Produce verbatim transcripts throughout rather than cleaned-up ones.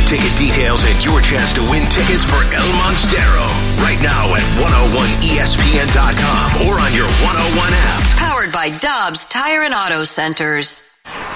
ticket details and your chance to win tickets for El Monstero. Right now at one oh one E S P N dot com or on your one oh one app. Powered by Dobbs Tire and Auto Centers.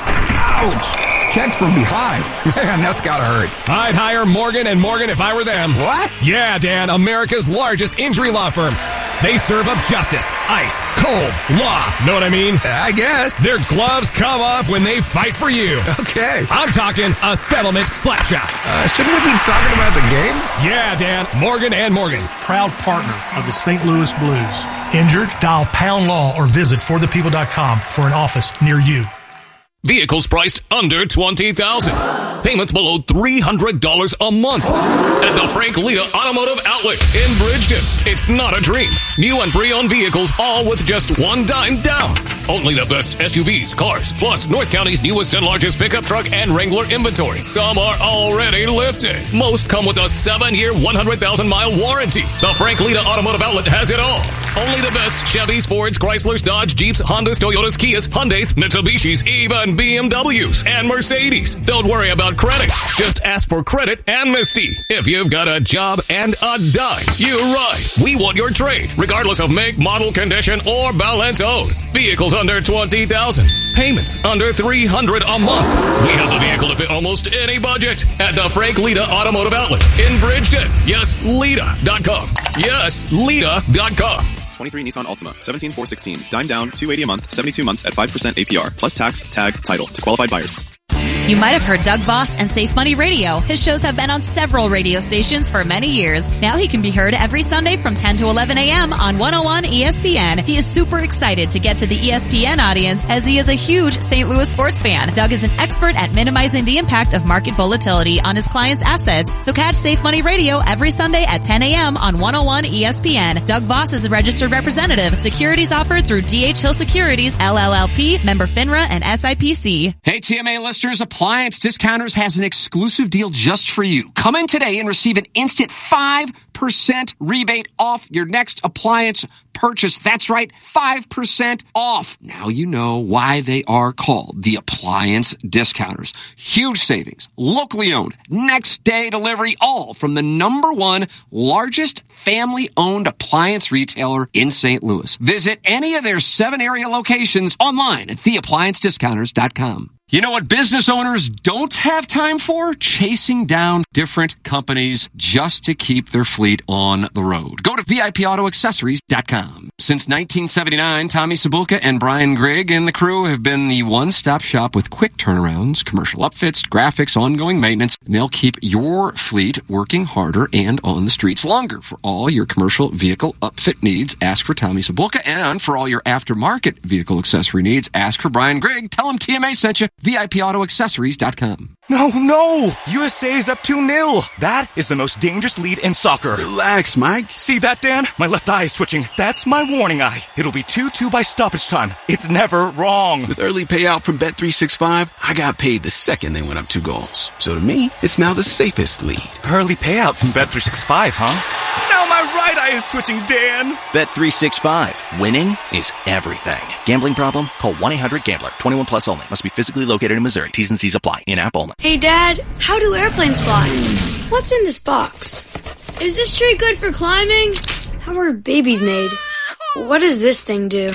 Ouch! Checked from behind. Man, that's gotta hurt. I'd hire Morgan and Morgan if I were them. What? Yeah, Dan, America's largest injury law firm. They serve up justice, ice, cold, law. Know what I mean? I guess. Their gloves come off when they fight for you. Okay. I'm talking a settlement slap shot. Uh, shouldn't we be talking about the game? Yeah, Dan, Morgan and Morgan. Proud partner of the Saint Louis Blues. Injured? Dial Pound Law or visit for the people dot com for an office near you. Vehicles priced under twenty thousand dollars. Payments below three hundred dollars a month. At the Frank Lita Automotive Outlet in Bridgeton. It's not a dream. New and pre-owned vehicles, all with just one dime down. Only the best S U Vs, cars, plus North County's newest and largest pickup truck and Wrangler inventory. Some are already lifted. Most come with a seven-year, one hundred thousand mile warranty. The Frank Lita Automotive Outlet has it all. Only the best Chevys, Fords, Chryslers, Dodge, Jeeps, Hondas, Toyotas, Kias, Hyundais, Mitsubishis, even B M Ws and Mercedes. Don't worry about credit. Just ask for credit amnesty. If you've got a job and a dime, you're right. We want your trade, regardless of make, model, condition, or balance owed. Vehicles under twenty thousand dollars. Payments under three hundred dollars a month. We have the vehicle to fit almost any budget at the Frank Lita Automotive Outlet in Bridgeton. Yes, Lita dot com. Yes, Lita dot com. twenty-three Nissan Altima, seventeen four sixteen, dime down, two hundred eighty a month, seventy-two months at five percent A P R, plus tax, tag, title to qualified buyers. You might have heard Doug Voss and Safe Money Radio. His shows have been on several radio stations for many years. Now he can be heard every Sunday from ten to eleven a.m. on one oh one E S P N. He is super excited to get to the E S P N audience as he is a huge Saint Louis sports fan. Doug is an expert at minimizing the impact of market volatility on his clients' assets. So catch Safe Money Radio every Sunday at ten a.m. on one oh one E S P N. Doug Voss is a registered representative. Securities offered through D H Hill Securities, L L L P, member FINRA, and S I P C. Hey, T M A listeners, Appliance Discounters has an exclusive deal just for you. Come in today and receive an instant five percent rebate off your next appliance purchase. That's right, five percent off. Now you know why they are called the Appliance Discounters. Huge savings, locally owned, next day delivery, all from the number one largest family-owned appliance retailer in Saint Louis. Visit any of their seven area locations online at the appliance discounters dot com. You know what business owners don't have time for? Chasing down different companies just to keep their fleet on the road. Go to V I P auto accessories dot com. Since nineteen seventy-nine, Tommy Sabulka and Brian Grigg and the crew have been the one-stop shop with quick turnarounds, commercial upfits, graphics, ongoing maintenance. And they'll keep your fleet working harder and on the streets longer. For all your commercial vehicle upfit needs, ask for Tommy Sabulka. And for all your aftermarket vehicle accessory needs, ask for Brian Grigg. Tell him T M A sent you. V I P auto accessories dot com. No, no! U S A is up two nil. That is the most dangerous lead in soccer. Relax, Mike. See that, Dan? My left eye is twitching. That's my warning eye. It'll be two two by stoppage time. It's never wrong. With early payout from Bet three sixty-five, I got paid the second they went up two goals. So to me, it's now the safest lead. Early payout from Bet three sixty-five, huh? Now my right eye is twitching, Dan. Bet three sixty-five. Winning is everything. Gambling problem? Call one eight hundred gambler. twenty-one plus only. Must be physically located in Missouri. T's and C's apply. In-app only. Hey, Dad, how do airplanes fly? What's in this box? Is this tree good for climbing? How are babies made? What does this thing do?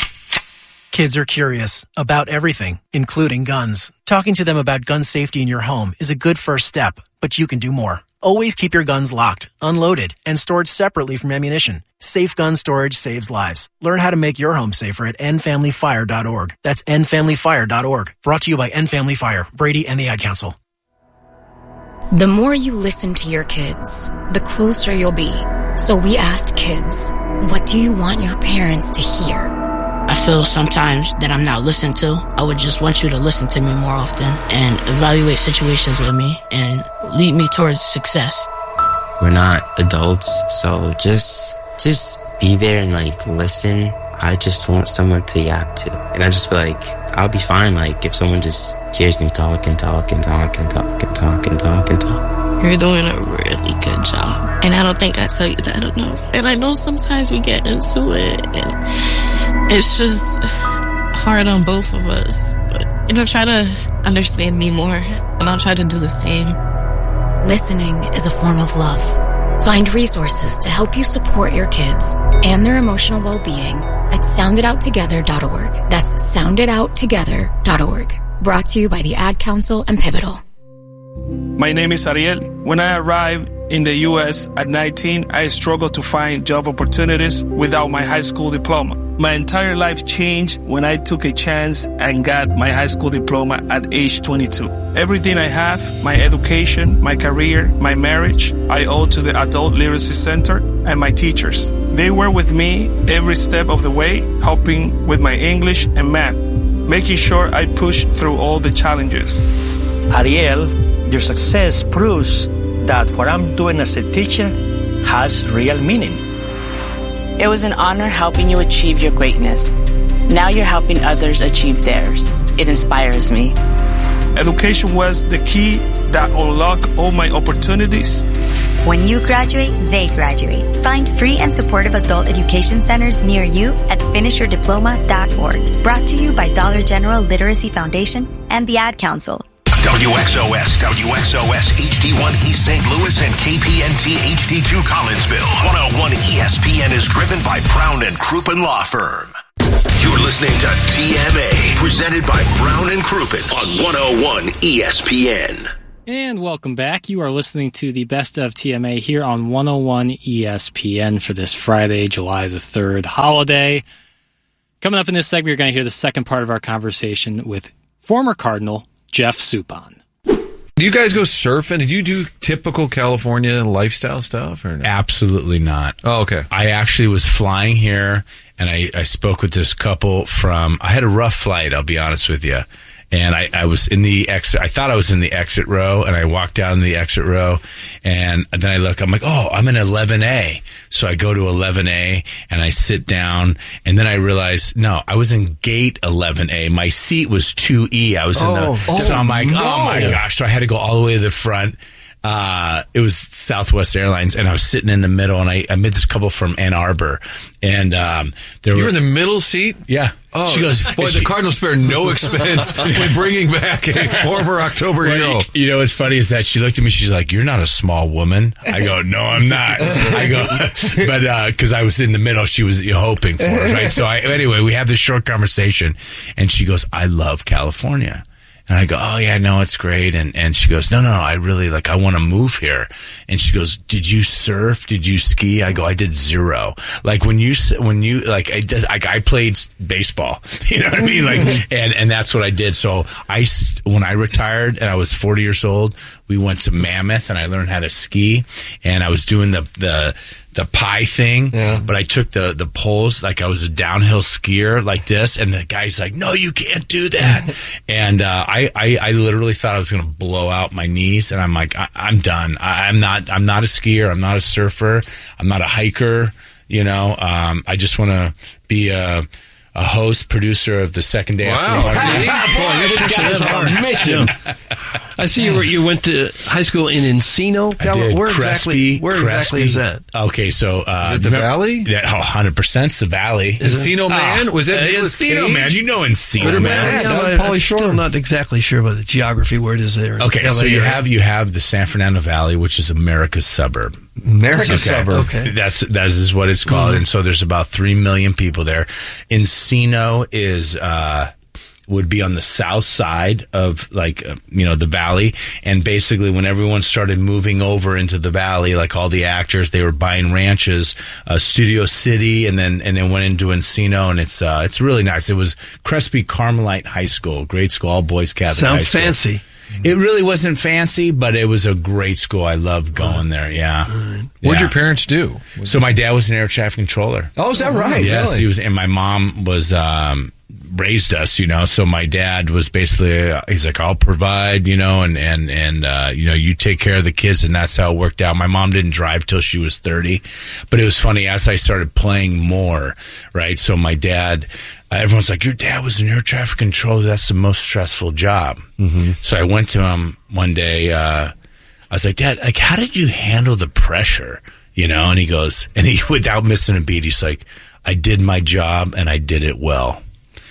Kids are curious about everything, including guns. Talking to them about gun safety in your home is a good first step, but you can do more. Always keep your guns locked, unloaded, and stored separately from ammunition. Safe gun storage saves lives. Learn how to make your home safer at end family fire dot org. That's end family fire dot org. Brought to you by End Family Fire, Brady, and the Ad Council. The more you listen to your kids, the closer you'll be. So we asked kids, what do you want your parents to hear? I feel sometimes that I'm not listened to. I would just want you to listen to me more often and evaluate situations with me and lead me towards success. We're not adults, so just just be there and like listen. I just want someone to yap to. And I just feel like I'll be fine like if someone just hears me talk and talk and talk and talk and talk and talk and talk. You're doing a really good job. And I don't think I tell you that enough. And I know sometimes we get into it and it's just hard on both of us. But, you know, try to understand me more and I'll try to do the same. Listening is a form of love. Find resources to help you support your kids and their emotional well-being at sound it out together dot org. That's sound it out together dot org. Brought to you by the Ad Council and Pivotal. My name is Ariel. When I arrived in the U S at nineteen, I struggled to find job opportunities without my high school diploma. My entire life changed when I took a chance and got my high school diploma at age twenty-two. Everything I have, my education, my career, my marriage, I owe to the Adult Literacy Center and my teachers. They were with me every step of the way, helping with my English and math, making sure I pushed through all the challenges. Ariel, your success proves that what I'm doing as a teacher has real meaning. It was an honor helping you achieve your greatness. Now you're helping others achieve theirs. It inspires me. Education was the key that unlocked all my opportunities. When you graduate, they graduate. Find free and supportive adult education centers near you at finish your diploma dot org. Brought to you by Dollar General Literacy Foundation and the Ad Council. W X O S, W X O S H D one East Saint Louis and K P N T H D two Collinsville. one oh one E S P N is driven by Brown and Crouppen Law Firm. You're listening to T M A, presented by Brown and Crouppen on one oh one E S P N. And welcome back. You are listening to the Best of T M A here on one oh one E S P N for this Friday, July the third holiday. Coming up in this segment, you're going to hear the second part of our conversation with former Cardinal Jeff Suppan. Do you guys go surfing? Did you do typical California lifestyle stuff or no? Absolutely not. Oh, okay. I actually was flying here, and I, I spoke with this couple from, I had a rough flight, I'll be honest with you. And I, I was in the exit, I thought I was in the exit row, and I walked down the exit row, and then I look, I'm like, oh, I'm in eleven A. So I go to eleven A, and I sit down, and then I realize, no, I was in gate eleven A. My seat was two E. I was in oh, the, oh, so I'm like, no. oh my gosh. So I had to go all the way to the front. Uh, it was Southwest Airlines, and I was sitting in the middle, and I, I met this couple from Ann Arbor, and um, they you were were in the middle seat. Yeah. Oh, she goes, boy, the she, Cardinals spare no expense when bringing back a former October hero. You know what's funny is that she looked at me, she's like, you're not a small woman. I go, no, I'm not. I go, but uh, because I was in the middle, she was you know, hoping for us, right? So I, anyway, we have this short conversation, and she goes, I love California. And I go, oh yeah, no, it's great. And, and she goes, no, no, no, I really like, I want to move here. And she goes, did you surf? Did you ski? I go, I did zero. Like when you, when you, like I did, like I played baseball, you know what I mean? Like, and, and that's what I did. So I, when I retired and I was forty years old, we went to Mammoth and I learned how to ski, and I was doing the, the, the pie thing, yeah. But I took the, the poles like I was a downhill skier like this, and the guy's like, no, you can't do that. and uh, I, I, I literally thought I was going to blow out my knees, and I'm like, I, I'm done. I, I'm not I'm not a skier. I'm not a surfer. I'm not a hiker. You know, um, I just want to be a, a host, producer of the second day wow. after Boy, this guy on mission. I see you were, you went to high school in Encino, California. Where Crespi, exactly? Where Crespi. exactly is that? Okay, so uh, is it the remember, Valley? Yeah, oh, one hundred percent the Valley. Encino Man? Oh, was it uh, Encino Cage? Man? You know Encino Man. Man. Yeah, yeah, yeah, I'm still not exactly sure about the geography where it is there. Okay, so you have you have the San Fernando Valley, which is America's suburb. America's okay. suburb. Okay, that's that is what it's called, mm-hmm. And so there's about three million people there. Encino is. Uh, would be on the south side of like, uh, you know, the valley. And basically when everyone started moving over into the valley, like all the actors, they were buying ranches, uh, Studio City, and then, and then went into Encino, and it's, uh, it's really nice. It was Crespi Carmelite High School, great school, all boys Catholic Sounds high school. fancy. It really wasn't fancy, but it was a great school. I loved going there. Yeah. Right. What did yeah. your parents do? So my dad was an air traffic controller. Oh, is that right? Yes, really? he was, and my mom was, um, raised us, you know, so my dad was basically, uh, he's like, I'll provide, you know, and, and, and, uh, you know, you take care of the kids, and that's how it worked out. My mom didn't drive till she was thirty, but it was funny as I started playing more, right? So my dad, uh, everyone's like, your dad was an air traffic controller. That's the most stressful job. Mm-hmm. So I went to him one day, uh, I was like, Dad, like, how did you handle the pressure? You know, and he goes, and he, without missing a beat, he's like, I did my job and I did it well.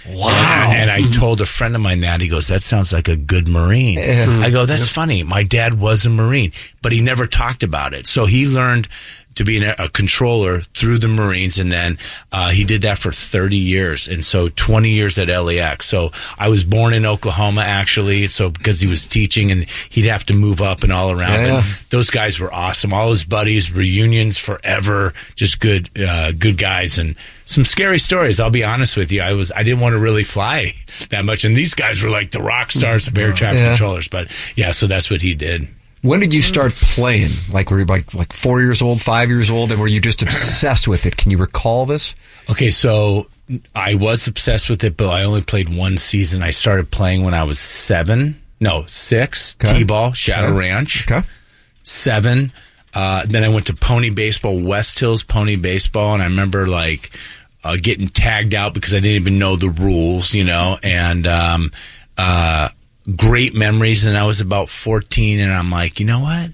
Wow. And, and I told a friend of mine that. He goes, that sounds like a good Marine. Yeah. I go, that's funny. My dad was a Marine, but he never talked about it. So he learned to be an, a controller through the Marines, and then uh, he did that for thirty years, and so twenty years at L A X. So I was born in Oklahoma, actually, so because he was teaching, and he'd have to move up and all around. Yeah. But those guys were awesome. All his buddies, reunions forever, just good uh, good guys, and some scary stories. I'll be honest with you. I was I didn't want to really fly that much, and these guys were like the rock stars of air traffic Yeah. controllers. But yeah, so that's what he did. When did you start playing? Like, were you like, like four years old, five years old, and were you just obsessed with it? Can you recall this? Okay, so I was obsessed with it, but I only played one season. I started playing when I was seven. No, six. Okay. T-ball, Shadow Okay. Ranch. Okay. Seven. Uh, then I went to Pony Baseball, West Hills Pony Baseball, and I remember like uh, getting tagged out because I didn't even know the rules, you know, and um, uh, great memories. And I was about fourteen, and I'm like, you know what?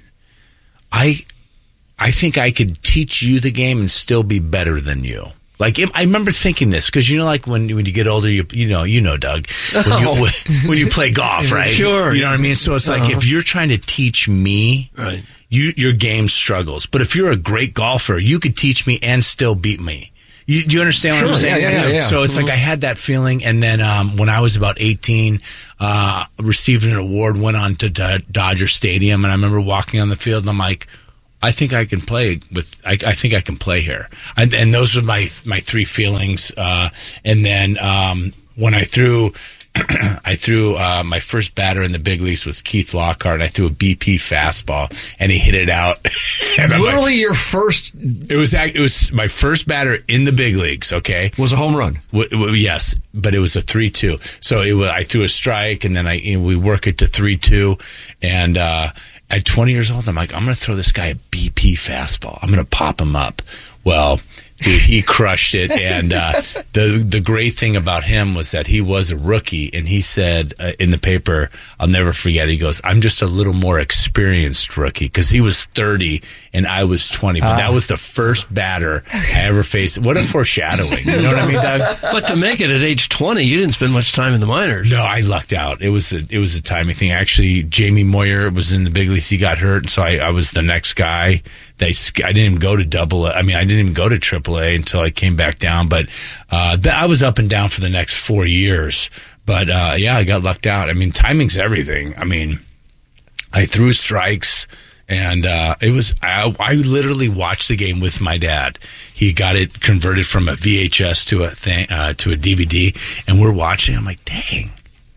I I think I could teach you the game and still be better than you. Like, I remember thinking this because, you know, like when when you get older, you you know, you know, Doug, when you, Oh. when you play golf, right? Sure. You know what I mean? So it's like, Uh-huh. if you're trying to teach me, Right. you your game struggles. But if you're a great golfer, you could teach me and still beat me. You, do you understand what I'm Sure. saying? Yeah, yeah, yeah, yeah. So it's like I had that feeling, and then um, when I was about eighteen, uh, received an award, went on to Do- Dodger Stadium, and I remember walking on the field, and I'm like, I think I can play with. I, I think I can play here, and, and those were my my three feelings. Uh, and then um, when I threw, I threw uh, my first batter in the big leagues was Keith Lockhart. And I threw a B P fastball, and he hit it out. And I'm Literally, like, your first it was act- it was my first batter in the big leagues. Okay, was a home run. W- w- yes, but it was a three two. So it was, I threw a strike, and then I you know, we work it to three two, and uh, at twenty years old, I'm like, I'm going to throw this guy a B P fastball. I'm going to pop him up. Well, dude, he crushed it, and uh, the the great thing about him was that he was a rookie, and he said uh, in the paper, I'll never forget. He goes, "I'm just a little more experienced rookie," because he was thirty and I was twenty. But Ah. that was the first batter I ever faced. What a foreshadowing! You know what I mean, Doug? But to make it at age twenty, you didn't spend much time in the minors. No, I lucked out. It was a, it was a timing thing. Actually, Jamie Moyer was in the big leagues. He got hurt, and so I, I was the next guy. They, I didn't even go to double A. I mean, I didn't even go to triple A until I came back down. But uh, th- I was up and down for the next four years. But uh, yeah, I got lucked out. I mean, timing's everything. I mean, I threw strikes. And uh, it was, I, I literally watched the game with my dad. He got it converted from a V H S to a thing, uh, to a D V D, and we're watching. I'm like, dang,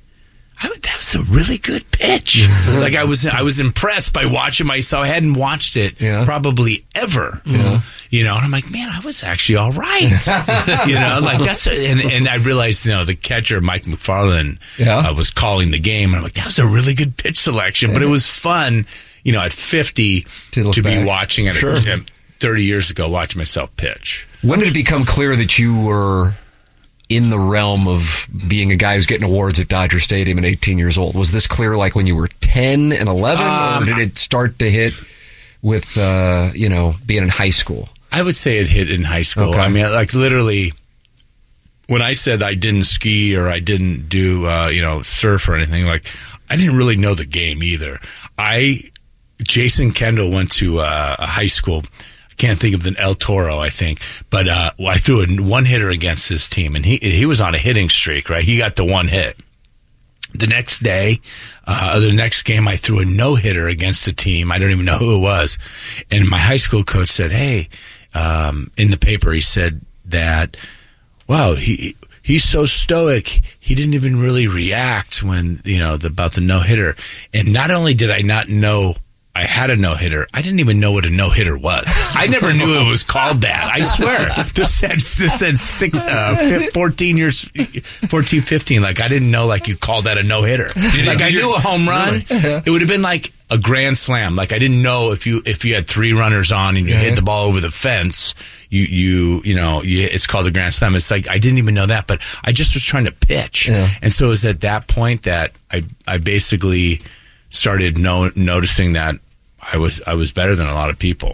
I, that was a really good pitch. Like I was, I was impressed by watching myself. I hadn't watched it Yeah. probably ever. Yeah. You know, and I'm like, man, I was actually all right. You know, like that's, and, and I realized, you know, the catcher, Mike McFarland, Yeah. uh, was calling the game. And I'm like, that was a really good pitch selection, but it was fun, you know, at fifty To look to be back. watching it Sure. uh, thirty years ago, watching myself pitch. When did it become clear that you were in the realm of being a guy who's getting awards at Dodger Stadium at eighteen years old? Was this clear like when you were ten and eleven, Um, or did it start to hit with, uh, you know, being in high school? I would say it hit in high school. Okay. I mean, like literally, when I said I didn't ski or I didn't do, uh, you know, surf or anything, like I didn't really know the game either. I, Jason Kendall went to uh, a high school. I can't think of the El Toro, I think, but uh, well, I threw a one hitter against his team, and he he was on a hitting streak. Right, he got the one hit. The next day, uh, the next game, I threw a no hitter against a team. I don't even know who it was, and my high school coach said, "Hey." Um, in the paper, he said that, wow, he he's so stoic. He didn't even really react when, you know, the, about the no-hitter. And not only did I not know I had a no-hitter, I didn't even know what a no-hitter was. I never knew it was called that. I swear. This said, this said six, uh, fif- fourteen years, fourteen, fifteen. Like, I didn't know, like, you called that a no-hitter. Like, I knew a home run. It would have been like a grand slam. Like, I didn't know if you, if you had three runners on and you Yeah. hit the ball over the fence, you, you, you know, you, it's called a grand slam. It's like, I didn't even know that, but I just was trying to pitch. Yeah. And so it was at that point that I, I basically started no, noticing that I was, I was better than a lot of people.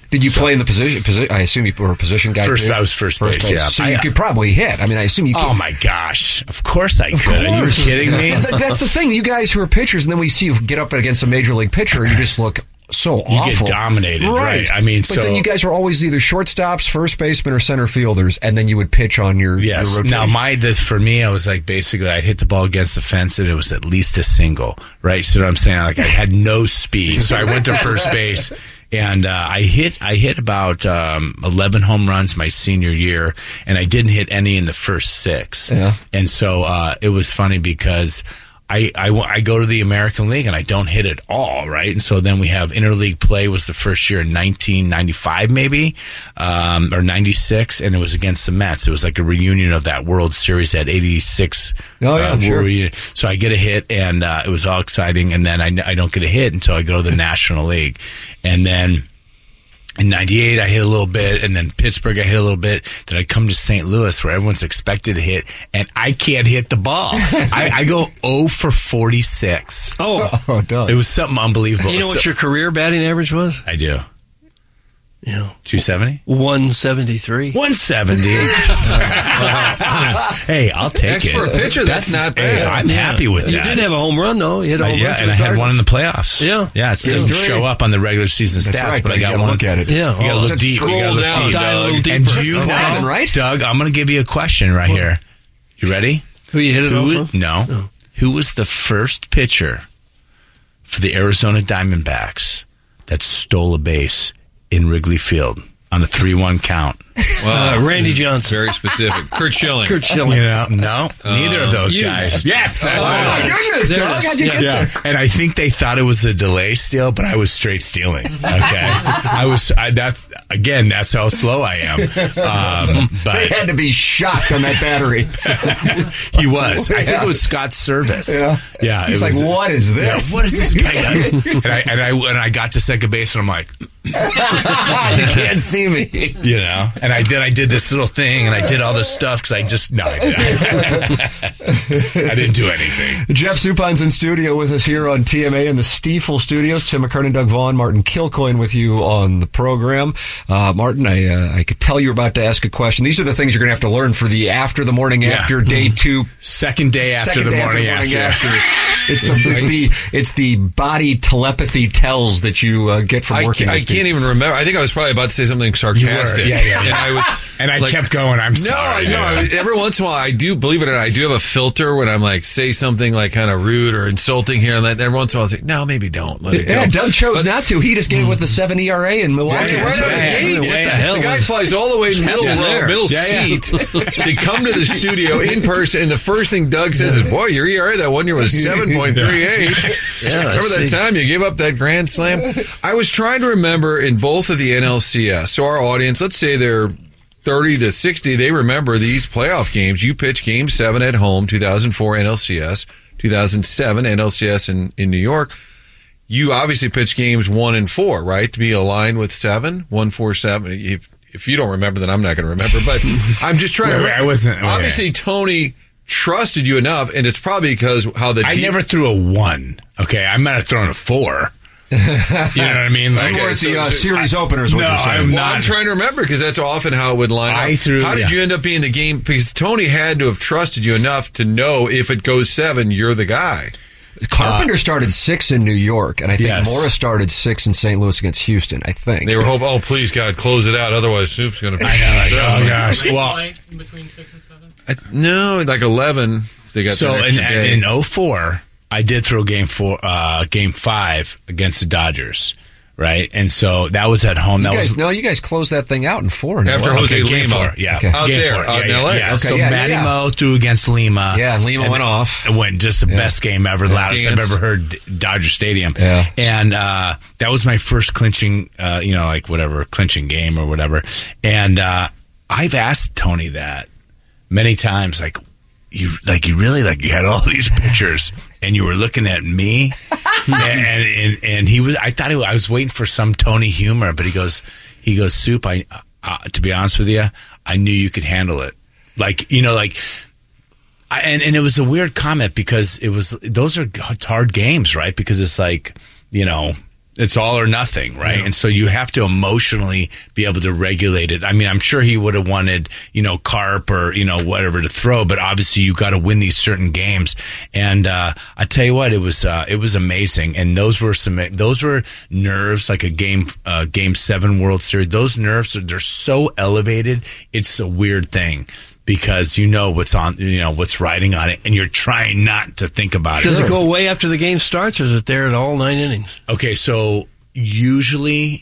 Did you So- play in the position, posi- I assume you were a position guy. First, too? I was first base, yeah. So I- you could probably hit. I mean, I assume you could. Oh my gosh! Of course I Of could. Are you course. kidding me? That- That's the thing. You guys who are pitchers, and then we see you get up against a major league pitcher, and you just look so You awful. get dominated, right? I mean, but so then you guys were always either shortstops, first baseman, or center fielders, and then you would pitch on your, yes. your rotation. Now, my the, for me, I was like basically I'd hit the ball against the fence, and it was at least a single, right? So what I'm saying, like I had no speed, so I went to first base. And uh, I hit I hit about um, eleven home runs my senior year, and I didn't hit any in the first six. Yeah. And so uh, it was funny because I, I, I go to the American League and I don't hit at all, right? And so then we have interleague play was the first year in nineteen ninety-five maybe, um, or ninety-six, and it was against the Mets. It was like a reunion of that World Series at eighty-six. Oh, yeah, uh, sure. we- So I get a hit, and uh, it was all exciting, and then I, I don't get a hit until I go to the National League. And then in ninety-eight, I hit a little bit, and then Pittsburgh, I hit a little bit. Then I come to Saint Louis, where everyone's expected to hit, and I can't hit the ball. I, I go zero for forty-six. Oh, oh, Doug. It was something unbelievable. You know what So- your career batting average was? I do. Yeah. two seventy? one seventy-three. one seventy. Hey, I'll take That's it. for a pitcher, that's not Hey, bad. I'm Yeah. happy with You that. did have a home run, though. You hit a Uh, home yeah, run for and the I had one in the Cardinals. playoffs. Yeah. Yeah, it didn't Three. show up on the regular season That's stats, right, but I you got gotta one. look at it. You Yeah. gotta Oh, look let's deep. You scroll gotta look down. deep. Dial a little And deeper. do you Okay. know, Right? Doug, I'm going to give you a question right here. You ready? Who you hit it Who, off of? no. No. Who was the first pitcher for the Arizona Diamondbacks that stole a base in Wrigley Field on the three one count? Uh, Randy Johnson. Very specific. Kurt Schilling. Kurt Schilling. You know, no, neither of those you- guys. Yes, Oh, my goodness, There it Doug. is. How'd you Yeah. get yeah, there? and I think they thought it was a delay steal, but I was straight stealing. Okay, I was. I, that's again. That's how slow I am. Um, They but had to be shocked on that battery. he was. I think it was Scott Service. Yeah. yeah. He's it like, was- what is Yeah, this? what is this guy? done? and I and I and I got to second base, and I'm like, You can't see me. you know. And I then I did this little thing, and I did all this stuff because I just no, I, didn't. I didn't do anything. Jeff Supine's in studio with us here on T M A in the Stiefel Studios. Tim McKernan, Doug Vaughn, Martin Kilcoyne with you on the program. Uh, Martin, I uh, I could tell you were about to ask a question. These are the things you're going to have to learn for the after the morning Yeah. after day two. Second day after Second the day morning after. It's the, it's the it's the body telepathy tells that you uh, get from I, working. ca- I with can't even remember. I think I was probably about to say something sarcastic. Yeah, yeah, yeah. And I, was, And I like, kept going. I'm no, sorry. I know. dude. Every once in a while, I do, believe it or not, I do have a filter when I'm like, say something like kind of rude or insulting here and that. Every once in a while, I say, no, maybe don't. Let it Yeah, go. Doug chose But- not to. He just gave it with the seven E R A in Milwaukee. Yeah, right That's out of the right. gate. What the hell? The guy flies all the way middle happening row, there? middle Yeah, yeah. seat to come to the studio in person. And the first thing Doug says is, boy, your E R A that one year was seven point three eight. Yeah, Remember that see. time you gave up that grand slam? I was trying to remember in both of the N L C S. So our audience, let's say they're thirty to sixty, they remember these playoff games. You pitched game seven at home, two thousand four N L C S, two thousand seven N L C S in, in New York. You obviously pitched games one and four, right? To be aligned with seven, one, four, seven. If, if you don't remember, then I'm not going to remember. But I'm just trying Wait, to wait, remember. I wasn't- wait. Obviously, Tony trusted you enough, and it's probably because how the I deep- never threw a one. Okay, I might have thrown a four. You know what I mean? Like, You weren't the uh, so- series openers. What No, you're saying. I'm Well, not. I'm trying to remember because that's often how it would line up. I threw- How did yeah. you end up being the game? Because Tony had to have trusted you enough to know if it goes seven, you're the guy. Carpenter started six in New York, and I think Yes. Morris started six in Saint Louis against Houston. I think They were hoping, oh, please, God, close it out. Otherwise, Soup's going to be. I know, like, oh gosh. Well, in between six and seven? I, no, like eleven. They got so the in, extra day. in oh four, I did throw game four, uh, game five against the Dodgers, right? And so that was at home. you That guys, was no, you guys closed that thing out in four. in After L A. Jose okay, game Lima. four, yeah, Okay. Out game there, four, out yeah, in L A. yeah, yeah. Okay, so yeah, Matty yeah. Mo threw against Lima. Yeah, and Lima went off. It went just the Yeah. best game ever, the loudest I've Danced. ever heard D- Dodger Stadium. Yeah. And uh, that was my first clinching, uh, you know, like whatever, clinching game or whatever. And uh, I've asked Tony that many times, like, you like you really like you had all these pictures and you were looking at me and, and and he was I thought he, I was waiting for some Tony humor, but he goes he goes Soup, I uh, to be honest with you, I knew you could handle it. Like, you know, like I, and and it was a weird comment because it was those are hard games, right? Because it's like, you know, It's all or nothing, right? Yeah. And so you have to emotionally be able to regulate it. I mean, I'm sure he would have wanted, you know, Carp or, you know, whatever to throw, but obviously you got to win these certain games. And, uh, I tell you what, it was, uh, it was amazing. And those were some, those were nerves, like a game, uh, game seven World Series. Those nerves, they're so elevated. It's a weird thing. Because you know what's on, you know, what's riding on it, and you're trying not to think about Does it. Does it go away after the game starts, or is it there at all nine innings? Okay, so usually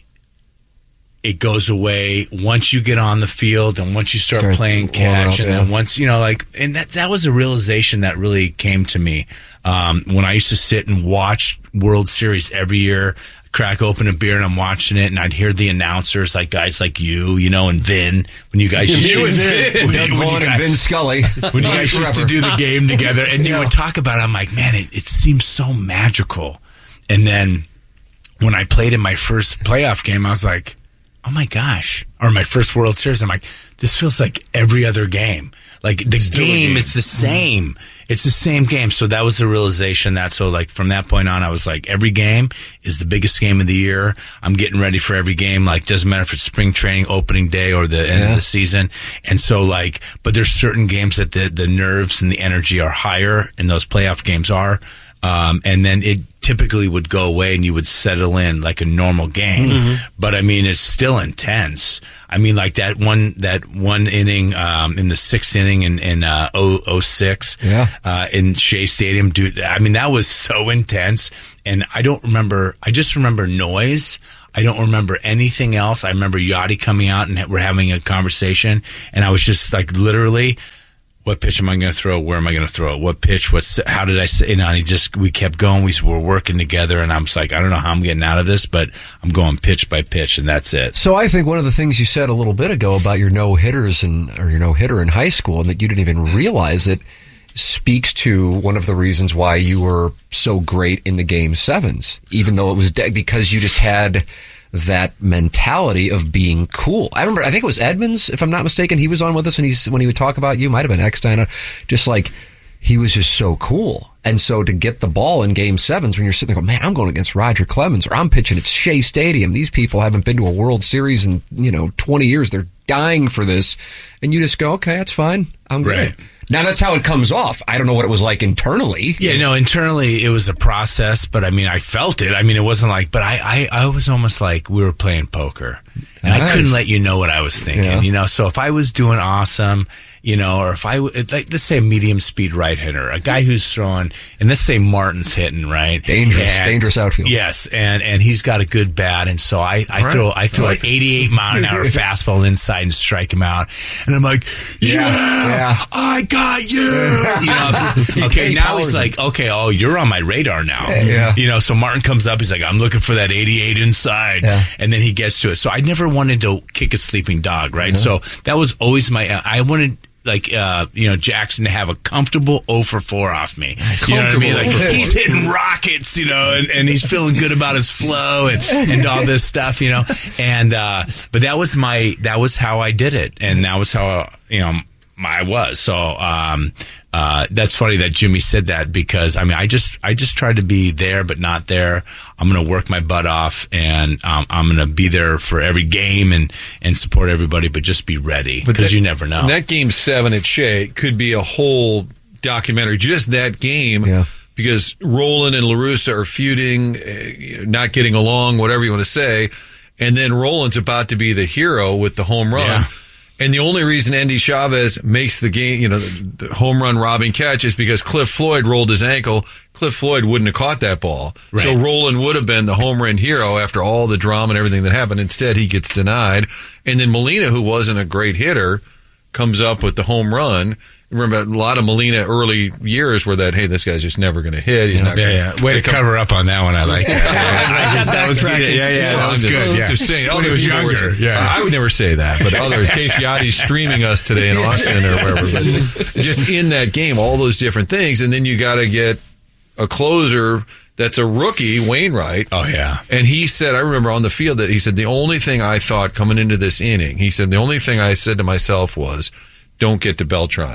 it goes away once you get on the field and once you start, start playing catch, up, and yeah. then once, you know, like, and that that was a realization that really came to me um, when I used to sit and watch World Series every year. Crack open a beer and I'm watching it, and I'd hear the announcers, like guys like you, you know, and Vin, when you guys used you to and Vin, Doug Vaughn and Vin Scully, when you guys used to do the game together, and yeah. you would talk about it. I'm like, man, it, it seems so magical. And then when I played in my first playoff game, I was like, oh my gosh, or my first World Series, I'm like, this feels like every other game. Like the game, game is the same. It's the same game. So that was the realization that, so like from that point on, I was like, every game is the biggest game of the year. I'm getting ready for every game. Like, doesn't matter if it's spring training, opening day, or the end yeah. of the season. And so like, but there's certain games that the, the nerves and the energy are higher, and those playoff games are. Um, and then it typically would go away and you would settle in like a normal game. Mm-hmm. But I mean, it's still intense. I mean, like that one, that one inning, um, in the sixth inning in, in, uh, oh six, yeah. uh, in Shea Stadium, dude. I mean, that was so intense. And I don't remember, I just remember noise. I don't remember anything else. I remember Yachty coming out and we're having a conversation, and I was just like, literally, what pitch am I going to throw? Where am I going to throw it? What pitch? What's, how did I say, you know, and he just, we kept going. We were working together, and I'm just like, I don't know how I'm getting out of this, but I'm going pitch by pitch, and that's it. So I think one of the things you said a little bit ago about your no hitters and, or your no hitter in high school, and that you didn't even realize it, speaks to one of the reasons why you were so great in the game sevens, even though it was de- because you just had that mentality of being cool. I remember, I think it was Edmonds, if I'm not mistaken, he was on with us, and he's, when he would talk about you, might have been Eckstein, just like, he was just so cool. And so to get the ball in game sevens, when you're sitting there going, man, I'm going against Roger Clemens, or I'm pitching at Shea Stadium. These people haven't been to a World Series in, you know, twenty years. They're dying for this. And you just go, okay, that's fine. I'm good. Right. Now, that's how it comes off. I don't know what it was like internally. Yeah, no, internally it was a process, but I mean, I felt it. I mean, it wasn't like, but I, I, I was almost like we were playing poker. And nice. I couldn't let you know what I was thinking, yeah. you know? So if I was doing awesome, you know, or if I, like, let's say a medium speed right hitter, a guy who's throwing, and let's say Martin's hitting, right? Dangerous, and, dangerous outfield. Yes, and, and he's got a good bat, and so I, I right. throw, I throw like an eighty-eight mile an hour fastball inside and strike him out, and I'm like, yeah, yeah, yeah. I got you! you know, okay, now he's like, okay, oh, you're on my radar now. Yeah, yeah. You know, so Martin comes up, he's like, I'm looking for that eighty-eight inside, yeah. and then he gets to it. So I never wanted to kick a sleeping dog, right? Yeah. So that was always my, I wanted, like, uh, you know, Jackson to have a comfortable oh for four off me. You know what I mean? Like, he's hitting rockets, you know, and, and he's feeling good about his flow and, and all this stuff, you know. And, uh, but that was my, that was how I did it. And that was how, you know, I was. So, um, uh, that's funny that Jimmy said that, because I mean, I just, I just tried to be there, but not there. I'm going to work my butt off, and, um, I'm going to be there for every game and, and support everybody, but just be ready, because you never know. That game seven at Shea could be a whole documentary, just that game. Yeah. Because Roland and LaRussa are feuding, uh, not getting along, whatever you want to say. And then Roland's about to be the hero with the home run. Yeah. And the only reason Endy Chavez makes the game, you know, the, the home run robbing catch is because Cliff Floyd rolled his ankle. Cliff Floyd wouldn't have caught that ball. Right. So Roland would have been the home run hero after all the drama and everything that happened. Instead, he gets denied. And then Molina, who wasn't a great hitter, comes up with the home run. Remember, a lot of Molina early years were that, hey, this guy's just never going to hit. He's yeah, not yeah, gonna, yeah. Way to cover up on that one. I like that. Yeah, I, that was good. Yeah, yeah, that was just, good. Yeah. Just saying. When he was younger. Were, yeah. I would never say that, but other, in case Yachty's streaming us today in Austin or wherever, but just in that game, all those different things, and then you got to get a closer that's a rookie, Wainwright. Oh, yeah. And he said, I remember on the field that he said, the only thing I thought coming into this inning, he said, the only thing I said to myself was, don't get to Beltran.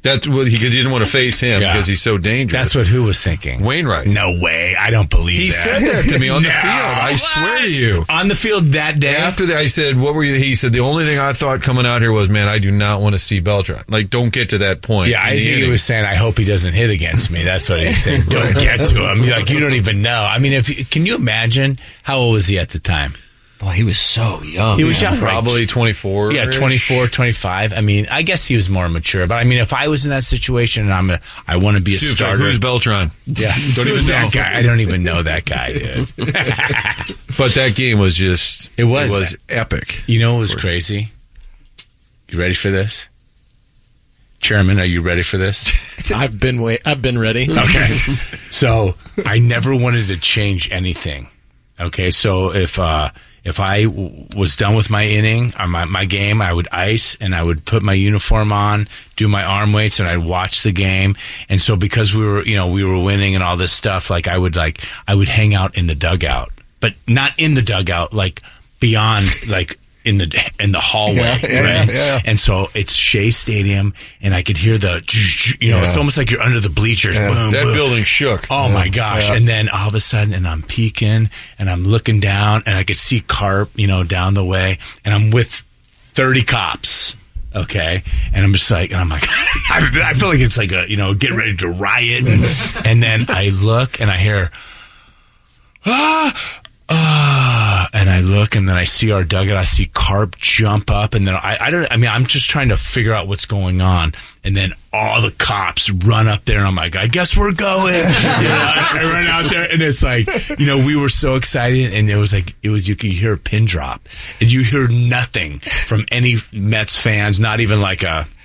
That's what he, because he didn't want to face him Yeah. because he's so dangerous. That's what who was thinking? Wainwright. No way. I don't believe He that. said that to me on the No. field. I swear to you. On the field that day? After that, I said, what were you? He said, the only thing I thought coming out here was, man, I do not want to see Beltran. Like, don't get to that point. Yeah, in I the think inning. he was saying, I hope he doesn't hit against me. That's what he said. Don't get to him. Like, you don't even know. I mean, if can you imagine how old was he at the time? Well, he was so young. He was young, Probably right? twenty-four. Yeah, twenty-four, twenty-five. I mean, I guess he was more mature. But I mean, if I was in that situation and I'm a, I want to be a Soups, starter. Who's Beltran? Yeah, Don't Who's even that know. guy? I don't even know that guy, dude. But that game was just, It was it was that. epic. You know what was crazy? You ready for this? Chairman, are you ready for this? I've been wait. I've been ready. Okay. So I never wanted to change anything. Okay. So if, uh, if I w- was done with my inning or my, my game, I would ice and I would put my uniform on, do my arm weights, and I'd watch the game. And so because we were, you know, we were winning and all this stuff, like I would like, I would hang out in the dugout, but not in the dugout, like beyond, like, in the in the hallway, Yeah, yeah, right? yeah. And so it's Shea Stadium, and I could hear the, you know, Yeah. it's almost like you're under the bleachers. Yeah. Boom, That boom. building shook. Oh Yeah. my gosh! Yeah. And then all of a sudden, and I'm peeking, and I'm looking down, and I could see carp, you know, down the way, and I'm with thirty cops. Okay, and I'm just like, and I'm like, I, I feel like it's like a, you know, getting ready to riot, and, and then I look and I hear, ah. Uh, and I look, and then I see our dugout. I see carp jump up, and then I, I don't. I mean, I'm just trying to figure out what's going on. And then all the cops run up there, and I'm like, I guess we're going. You know, I, I run out there, and it's like, you know, we were so excited, and it was like, it was you could hear a pin drop, and you hear nothing from any Mets fans, not even like a.